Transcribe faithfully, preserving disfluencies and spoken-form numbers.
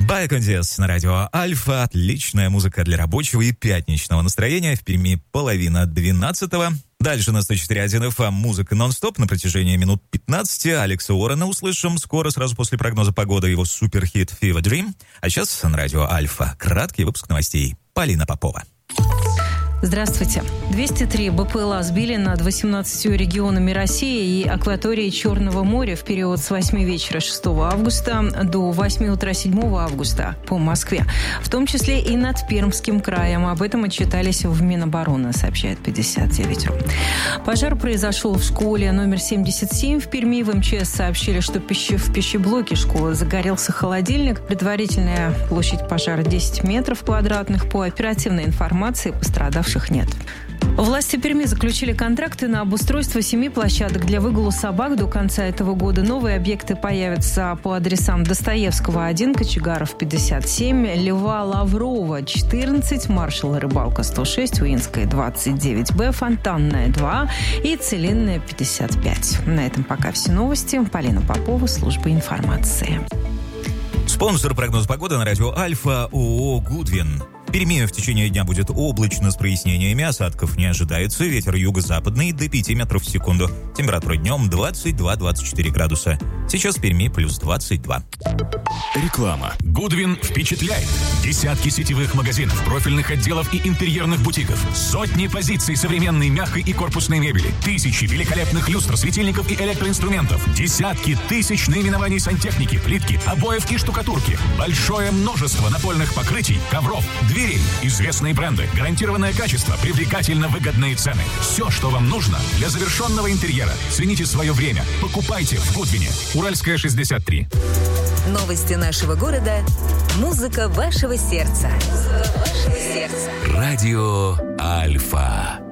Байкондес на радио Альфа. Отличная музыка для рабочего и пятничного настроения. В Перми половина двенадцатого. Дальше на сто четыре точка один эф эм музыка нон-стоп на протяжении минут пятнадцати. Алекса Уоррена услышим скоро, сразу после прогноза погоды, его суперхит «Fever Dream». А сейчас на радио Альфа краткий выпуск новостей. Полина Попова. Здравствуйте. двести три БПЛА сбили над восемнадцатью регионами России и акваторией Черного моря в период с восьми вечера шестого августа до восьми утра седьмого августа по Москве, в том числе и над Пермским краем. Об этом отчитались в Минобороны, сообщает пятьдесят девять точка ру. Пожар произошел в школе номер семьдесят семь в Перми. В МЧС сообщили, что пищи, в пищеблоке школы загорелся холодильник. Предварительная площадь пожара десять метров квадратных. По оперативной информации пострадавших нет. Власти Перми заключили контракты на обустройство семи площадок для выгула собак до конца этого года. Новые объекты появятся по адресам: Достоевского один, Кочегаров пятьдесят семь, Льва Лаврова четырнадцать, Маршала Рыбалка сто шесть, Уинская двадцать девять Б, Фонтанная два и Целинная пятьдесят пять. На этом пока все новости. Полина Попова, служба информации. Спонсор прогноз погоды на радио Альфа ООО «Гудвин». В Перми в течение дня будет облачно с прояснениями, осадков не ожидается, ветер юго-западный до пяти метров в секунду. Температура днем двадцать два - двадцать четыре градуса. Сейчас в Перми плюс двадцать два. Реклама. Гудвин впечатляет. Десятки сетевых магазинов, профильных отделов и интерьерных бутиков. Сотни позиций современной мягкой и корпусной мебели. Тысячи великолепных люстр, светильников и электроинструментов. Десятки тысяч наименований сантехники, плитки, обоев и штукатурки. Большое множество напольных покрытий, ковров, дверей. Известные бренды, гарантированное качество, привлекательно выгодные цены. Все, что вам нужно для завершенного интерьера. Цените свое время. Покупайте в Гудвине. Уральская, шестьдесят три. Новости нашего города. Музыка вашего сердца. Музыка вашего сердца. Радио Альфа.